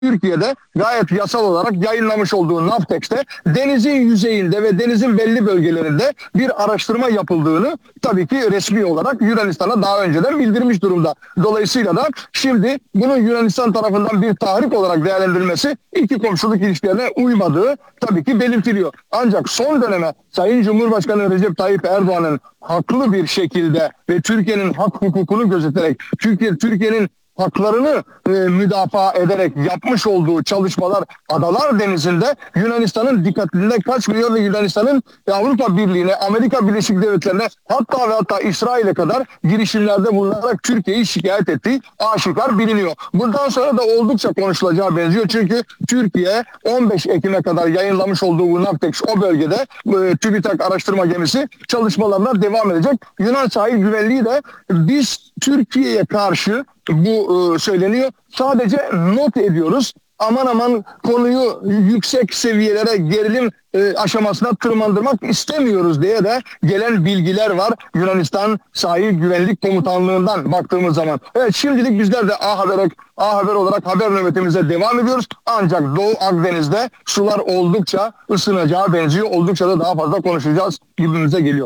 Türkiye'de gayet yasal olarak yayınlamış olduğu NAVTEX'te denizin yüzeyinde ve denizin belli bölgelerinde bir araştırma yapıldığını tabii ki resmi olarak Yunanistan'a daha önceden bildirmiş durumda. Dolayısıyla da şimdi bunun Yunanistan tarafından bir tahrik olarak değerlendirilmesi iki komşuluk ilişkilerine uymadığı tabii ki belirtiliyor. Ancak son döneme Sayın Cumhurbaşkanı Recep Tayyip Erdoğan'ın haklı bir şekilde ve Türkiye'nin hak hukukunu gözeterek Türkiye'nin haklarını müdafaa ederek yapmış olduğu çalışmalar Adalar Denizi'nde Yunanistan'ın dikkatinde kaçmıyor ve Yunanistan'ın Avrupa Birliği'ne, Amerika Birleşik Devletleri'ne hatta ve hatta İsrail'e kadar girişimlerde bulunarak Türkiye'yi şikayet ettiği aşikar biliniyor. Bundan sonra da oldukça konuşulacağı benziyor. Çünkü Türkiye 15 Ekim'e kadar yayınlamış olduğu bu NAVTEX o bölgede TÜBİTAK araştırma gemisi çalışmalarına devam edecek. Yunan sahil güvenliği de biz Türkiye'ye karşı bu söyleniyor. Sadece not ediyoruz. Aman aman konuyu yüksek seviyelere gerilim aşamasına tırmandırmak istemiyoruz diye de gelen bilgiler var Yunanistan Sahil Güvenlik Komutanlığı'ndan baktığımız zaman. Evet, şimdilik bizler de A Haber olarak haber nöbetimize devam ediyoruz. Ancak Doğu Akdeniz'de sular oldukça ısınacağı benziyor. Oldukça da daha fazla konuşacağız gibimize geliyor.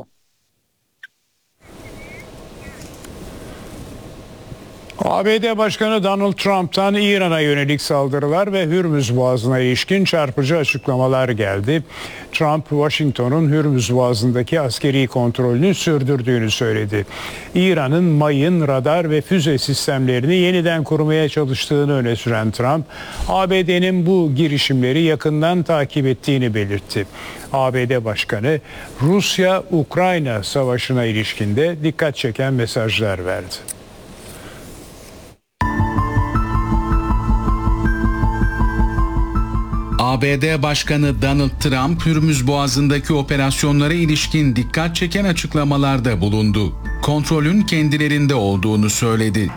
ABD Başkanı Donald Trump'tan İran'a yönelik saldırılar ve Hürmüz Boğazı'na ilişkin çarpıcı açıklamalar geldi. Trump, Washington'un Hürmüz Boğazı'ndaki askeri kontrolünü sürdürdüğünü söyledi. İran'ın mayın, radar ve füze sistemlerini yeniden kurmaya çalıştığını öne süren Trump, ABD'nin bu girişimleri yakından takip ettiğini belirtti. ABD Başkanı, Rusya-Ukrayna savaşına ilişkin de dikkat çeken mesajlar verdi. ABD Başkanı Donald Trump, Hürmüz Boğazı'ndaki operasyonlara ilişkin dikkat çeken açıklamalarda bulundu. Kontrolün kendilerinde olduğunu söyledi.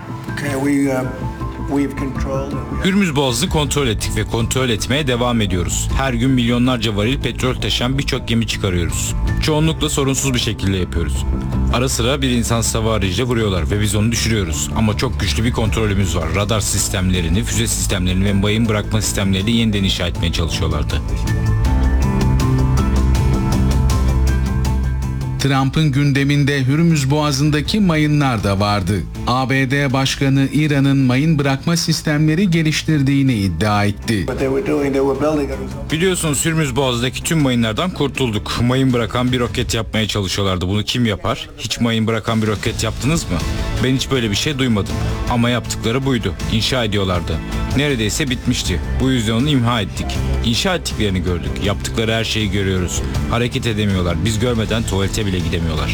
Hürmüz Boğazı'nı kontrol ettik ve kontrol etmeye devam ediyoruz. Her gün milyonlarca varil petrol taşıyan birçok gemi çıkarıyoruz. Çoğunlukla sorunsuz bir şekilde yapıyoruz. Ara sıra bir insan hava aracıyla vuruyorlar ve biz onu düşürüyoruz. Ama çok güçlü bir kontrolümüz var. Radar sistemlerini, füze sistemlerini ve mayın bırakma sistemlerini yeniden inşa etmeye çalışıyorlardı. Trump'ın gündeminde Hürmüz Boğazı'ndaki mayınlar da vardı. ABD Başkanı İran'ın mayın bırakma sistemleri geliştirdiğini iddia etti. Biliyorsunuz Hürmüz Boğazı'ndaki tüm mayınlardan kurtulduk. Mayın bırakan bir roket yapmaya çalışıyorlardı. Bunu kim yapar? Hiç mayın bırakan bir roket yaptınız mı? Ben hiç böyle bir şey duymadım. Ama yaptıkları buydu. İnşa ediyorlardı. Neredeyse bitmişti. Bu yüzden onu imha ettik. İnşa ettiklerini gördük. Yaptıkları her şeyi görüyoruz. Hareket edemiyorlar. Biz görmeden tuvalete bile gidemiyorlar.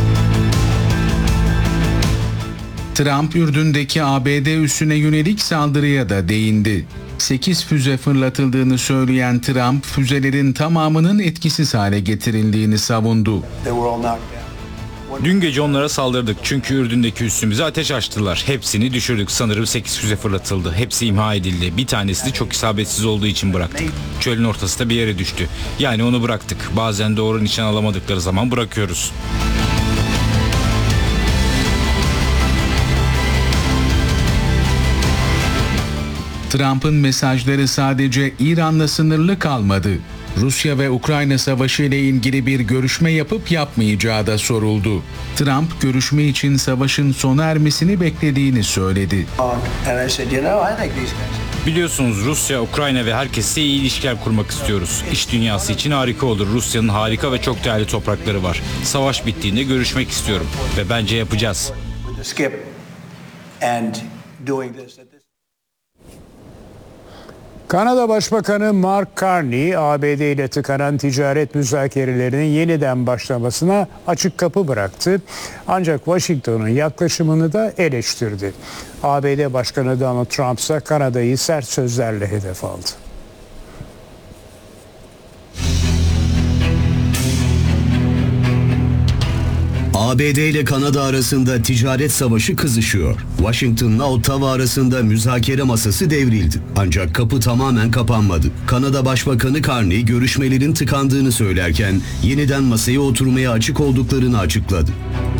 Trump, Ürdün'deki ABD üssüne yönelik saldırıya da değindi. 8 füze fırlatıldığını söyleyen Trump, füzelerin tamamının etkisiz hale getirildiğini savundu. Dün gece onlara saldırdık çünkü Ürdün'deki üssümüze ateş açtılar. Hepsini düşürdük. Sanırım 8 füze fırlatıldı. Hepsi imha edildi. Bir tanesi de çok isabetsiz olduğu için bıraktık. Çölün ortasında bir yere düştü. Yani onu bıraktık. Bazen doğru nişan alamadıkları zaman bırakıyoruz. Trump'ın mesajları sadece İran'la sınırlı kalmadı. Rusya ve Ukrayna savaşı ile ilgili bir görüşme yapıp yapmayacağı da soruldu. Trump, görüşme için savaşın sona ermesini beklediğini söyledi. Biliyorsunuz Rusya, Ukrayna ve herkesle iyi ilişkiler kurmak istiyoruz. İş dünyası için harika olur. Rusya'nın harika ve çok değerli toprakları var. Savaş bittiğinde görüşmek istiyorum ve bence yapacağız. Kanada Başbakanı Mark Carney, ABD ile tıkanan ticaret müzakerelerinin yeniden başlamasına açık kapı bıraktı. Ancak Washington'un yaklaşımını da eleştirdi. ABD Başkanı Donald Trump ise Kanada'yı sert sözlerle hedef aldı. ABD ile Kanada arasında ticaret savaşı kızışıyor. Washington'la Ottawa arasında müzakere masası devrildi. Ancak kapı tamamen kapanmadı. Kanada Başbakanı Carney görüşmelerin tıkandığını söylerken yeniden masaya oturmaya açık olduklarını açıkladı.